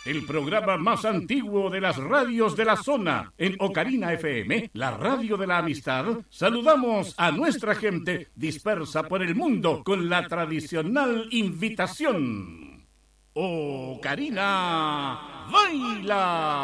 el programa más antiguo de las radios de la zona. En Ocarina FM, la radio de la amistad, saludamos a nuestra gente dispersa por el mundo con la tradicional invitación. Ocarina, baila.